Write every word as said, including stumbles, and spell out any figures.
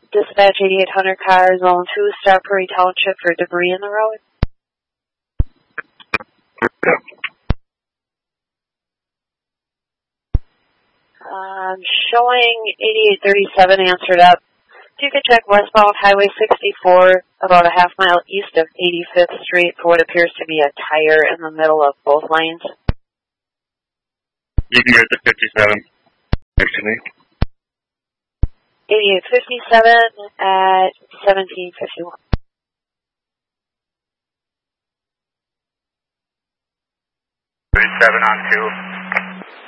Dispatch eighty-eight hundred car, zone two, Star Prairie Township for debris in the road. Um, showing eighty-eight thirty-seven answered up. If you could check westbound Highway sixty-four, about a half mile east of eighty-fifth Street for what appears to be a tire in the middle of both lanes. You can get the fifty-seven next to me. eighty-eight fifty-seven at seventeen fifty-one. thirty-seven on two.